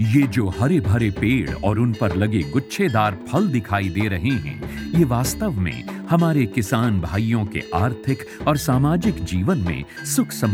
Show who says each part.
Speaker 1: ये जो हरे भरे पेड़ और उन पर लगे गुच्छेदार फल दिखाई दे रहे हैं, ये वास्तव में हमारे किसान भाइयों के आर्थिक और सामाजिक जीवन में सुख